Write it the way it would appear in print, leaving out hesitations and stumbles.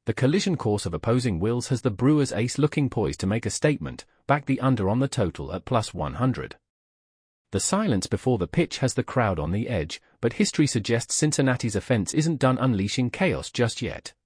The collision course of opposing wills has the Brewers ace looking poised to make a statement, back the under on the total at +100. The silence before the pitch has the crowd on the edge, but history suggests Cincinnati's offense isn't done unleashing chaos just yet.